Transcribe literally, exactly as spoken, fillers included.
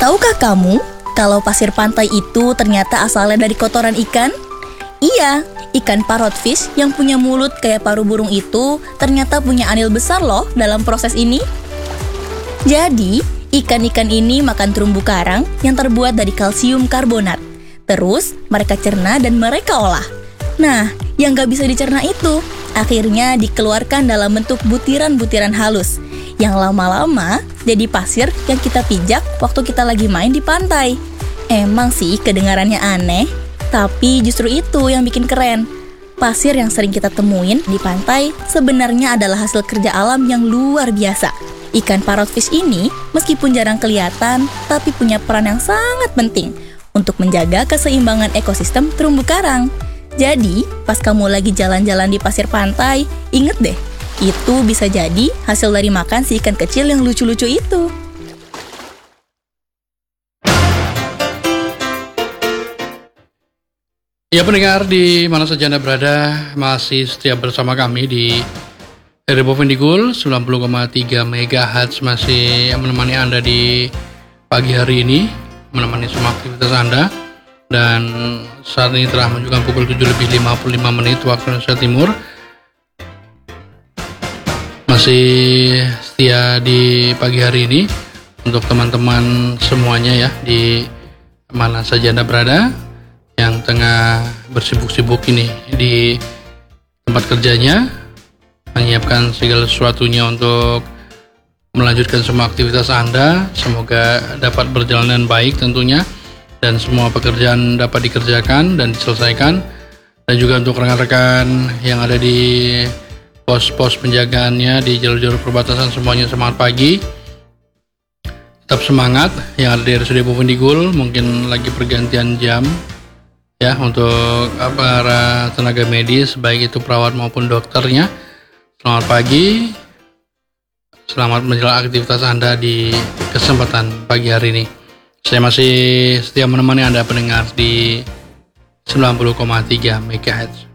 Tahukah kamu kalau pasir pantai itu ternyata asalnya dari kotoran ikan? Iya, ikan parrotfish yang punya mulut kayak paruh burung itu ternyata punya andil besar loh dalam proses ini. Jadi, ikan-ikan ini makan terumbu karang yang terbuat dari kalsium karbonat. Terus, mereka cerna dan mereka olah. Nah, yang gak bisa dicerna itu akhirnya dikeluarkan dalam bentuk butiran-butiran halus yang lama-lama jadi pasir yang kita pijak waktu kita lagi main di pantai. Emang sih kedengarannya aneh, tapi justru itu yang bikin keren. Pasir yang sering kita temuin di pantai sebenarnya adalah hasil kerja alam yang luar biasa. Ikan parrotfish ini meskipun jarang kelihatan, tapi punya peran yang sangat penting untuk menjaga keseimbangan ekosistem terumbu karang. Jadi, pas kamu lagi jalan-jalan di pasir pantai, inget deh, itu bisa jadi hasil dari makan si ikan kecil yang lucu-lucu itu. Ya pendengar, di mana saja Anda berada, masih setia bersama kami di Radio Pendigul sembilan puluh koma tiga megahertz, masih menemani Anda di pagi hari ini, menemani semua aktivitas Anda. Dan saat ini telah menunjukkan pukul tujuh lebih lima puluh lima menit waktu Indonesia Timur. Masih setia di pagi hari ini untuk teman-teman semuanya ya, di mana saja Anda berada, yang tengah bersibuk-sibuk ini di tempat kerjanya, menyiapkan segala sesuatunya untuk melanjutkan semua aktivitas Anda. Semoga dapat berjalan dengan baik tentunya, dan semua pekerjaan dapat dikerjakan dan diselesaikan. Dan juga untuk rekan-rekan yang ada di pos-pos penjagaannya di jalur-jalur perbatasan, semuanya semangat pagi, tetap semangat. Yang ada di R S U D Bovendigul mungkin lagi pergantian jam ya untuk para tenaga medis, baik itu perawat maupun dokternya. Selamat pagi, selamat menjalani aktivitas Anda di kesempatan pagi hari ini. Saya masih setia menemani Anda pendengar di sembilan puluh koma tiga megahertz.